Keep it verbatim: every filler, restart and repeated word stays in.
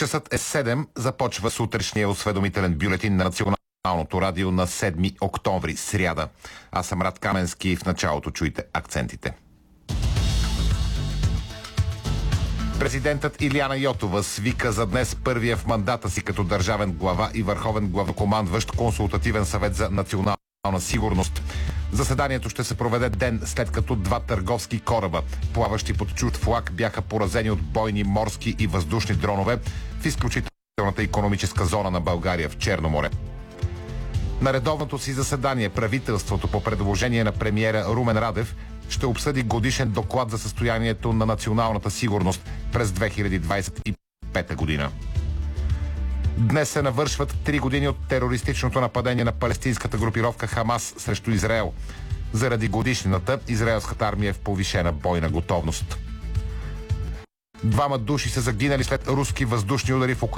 Часът е седем, започва сутрешния осведомителен бюлетин на Националното радио на седми октомври, сряда. Аз съм Рад Каменски и в началото чуйте акцентите. Президентът Илияна Йотова свика за днес първия в мандата си като държавен глава и върховен главнокомандващ консултативен съвет за национална сигурност. Заседанието ще се проведе ден след като два търговски кораба, плаващи под чужд флаг, бяха поразени от бойни морски и въздушни дронове в изключителната икономическа зона на България в Черно море. На редовното си заседание правителството по предложение на премиера Румен Радев ще обсъди годишен доклад за състоянието на националната сигурност през две хиляди двадесет и пета година. Днес се навършват три години от терористичното нападение на палестинската групировка Хамас срещу Израел. Заради годишнината израелската армия е в повишена бойна готовност. Двама души са загинали след руски въздушни удари в Украйна